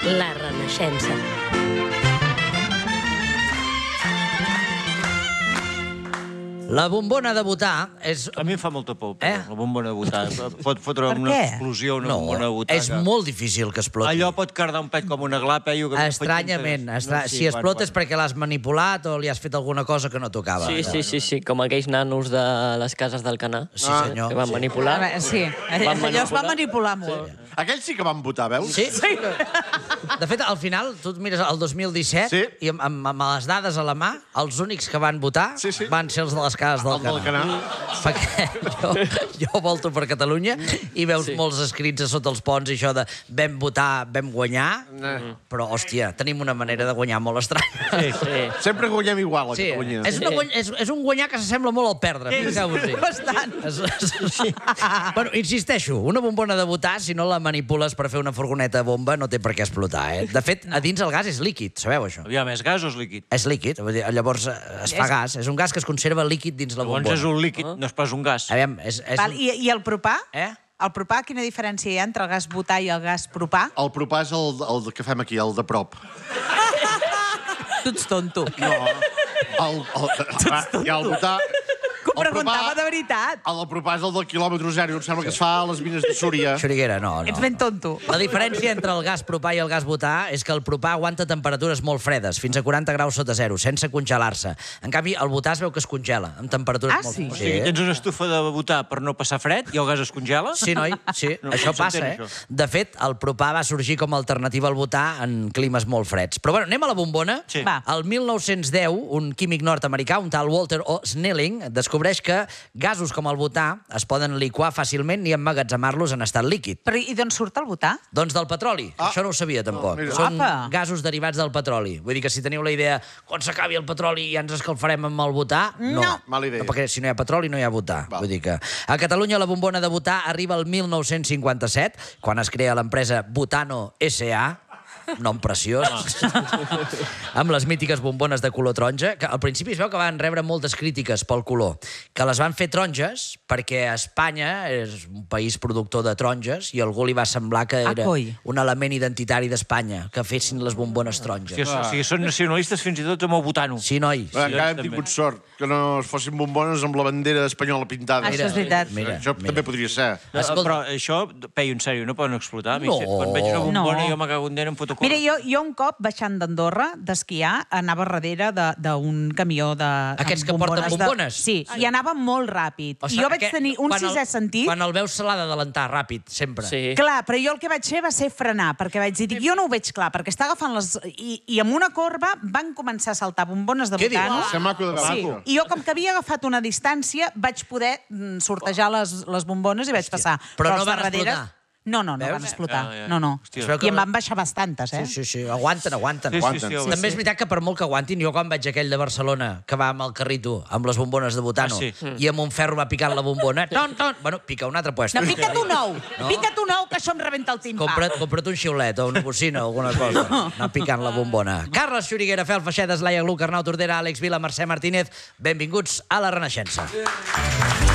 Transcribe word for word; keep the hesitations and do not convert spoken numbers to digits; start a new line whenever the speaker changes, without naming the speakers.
La Renaixença.
La bombona de votar és...
A mi em fa molta por,
Eh?
la bombona de votar. Pot fotre
Per
una
què?
explosió, una
No,
bombona de votar.
és molt difícil que exploti.
Allò pot cardar un pet com una glapa. Eh?
Estranyament. Estra... Si explota és perquè l'has manipulat o li has fet alguna cosa que no tocava.
Sí, sí, sí, sí, com aquells nanos de les cases del Canà.
Sí, senyor.
Que van manipular.
Ah, sí, allò es va manipular molt.
Aquells sí que van votar, veus?
Sí. sí. De fet, al final, tu et mires el dos mil disset
Sí.
i amb, amb, amb les dades a la mà, els únics que van votar
Sí, sí.
van ser els de les cases del
El del
Canà.
Canà.
Perquè jo, jo volto per Catalunya i veus
Sí.
molts escrits a sota els ponts i això de vam votar, vam guanyar, però, hòstia, tenim una manera de guanyar molt estranya.
Sí,
Sí.
Sempre guanyem igual, a
Sí,
Catalunya.
és, una guany... és, és un guanyar que s'assembla molt al perdre, fixeu-vos-hi.
Bastant.
És, és, sí. Bueno, insisteixo, una bombona de votar, si no la manipules per fer una furgoneta bomba, no té per què explotar, eh? De fet, a dins el gas és líquid, sabeu això?
Aviam, és gas o és líquid?
És líquid, vull dir, llavors eh, es fa gas. És un gas que es conserva líquid dins la
Llavors
bombona.
és un líquid, no és pas un gas.
Aviam, és... és
Val,
un...
i, I el propà?
Eh?
El propà, quina diferència hi ha entre el gas butà i el gas propà?
El propà és el, el que fem aquí, el de prop.
Tu ets tonto.
No. El, el, I el votar...
Que ho
el
preguntava
propà-
de veritat.
El del propà és el del quilòmetre zero, em sembla que es fa a les mines de Súria.
Xuriguera, no, no.
Ets ben tonto.
La diferència entre el gas propà i el gas butà és que el propà aguanta temperatures molt fredes, fins a quaranta graus sota zero, sense congelar-se. En canvi, el butà es veu que es congela, amb temperatures
Ah,
molt
sí?
O sigui, tens una estufa de votar per no passar fred i el gas es congela?
Sí, noi, sí,
No,
això
no
passa,
s'entén,
eh?
això.
De fet, el propà va sorgir com a alternativa al butà en climes molt freds. Però bueno, anem a la bombona.
Sí.
Va.
El mil nou-cents deu, un químic nord-americà, un tal Walter O. Snelling, descobreix que gasos com el butà es poden liquar fàcilment i emmagatzemar-los en estat líquid.
Però i d'on surt el butà?
Doncs del petroli. Ah. Això no ho sabia, tampoc.
mira.
Són
Apa.
gasos derivats del petroli. Vull dir que si teniu la idea quan s'acabi el petroli ja ens escalfarem amb el butà, no.
No.
Mala idea.
No, perquè si no hi ha petroli no hi ha butà.
Val.
Vull dir que a Catalunya la bombona de butà arriba el mil nou-cents cinquanta-set, quan es crea l'empresa Butano S A, nom preciós, amb les mítiques bombones de color taronja, que al principi es veu que van rebre moltes crítiques pel color, que les van fer taronges perquè Espanya és un país productor de taronges i a algú li va semblar que
Ah,
era
coi.
un element identitari d'Espanya, que fessin les bombones taronges.
O sigui, són nacionalistes fins i tot amb el votant-ho.
Sí, noi.
Bé, encara hem
també.
tingut sort que no es fossin bombones amb la bandera espanyola pintada.
Això és veritat.
Mira,
Això
mira.
també podria ser.
No,
Escolta-
Però això, peio, en sèrio, no poden explotar? A mi,
No.
Quan veig una bombona,
No.
jo me cago en dent, em foto cor.
Mira, jo, jo un cop, baixant d'Andorra, d'esquiar, anava darrere de- d'un camió de...
Aquests
amb
que porten
de-
bombones?
Sí, i anava molt ràpid.
O
I
sigui,
jo vaig
aquest-
tenir un
quan el-
sisè sentit.
Quan el veus se l'ha d'adelantar ràpid, sempre.
Sí.
Clar, però jo el que vaig fer va ser frenar, perquè vaig dir, dic, jo no ho veig clar, perquè està agafant les... I, i amb una corba van començar a saltar bombones de
Què dius?
butano.
Ser maco de
Sí,
maco.
i jo, com que havia agafat una distància, vaig poder mm, sortejar les, les bombones i vaig passar.
Però no
els
van
de darrere-
explotar.
No, no, no
Veus?
van explotar.
Ja, ja.
No, no.
Hòstia.
Es veu que
I em
la-
van baixar bastantes, eh?
Sí, sí, sí, aguanten, aguanten.
Sí, sí,
Aguanten.
sí,
Sí,
sí.
També és veritat que per molt que aguantin, jo quan veig aquell de Barcelona que va amb el carrito, amb les bombones de butano,
Ah, sí.
i amb un ferro va picant la bombona, ton, ton, bueno, pica un altre puesto.
No, pica't un ou.
No?
Pica't un ou, que això em rebenta el timpà.
Compra't, compra't un xiulet o una bocina o alguna cosa. Anar picant la bombona. Carles Xuriguera, Fel Feixedes, Laia Gluck, Arnau Tordera, Àlex Vila, Mercè Martínez. Benvinguts a la Renaixença.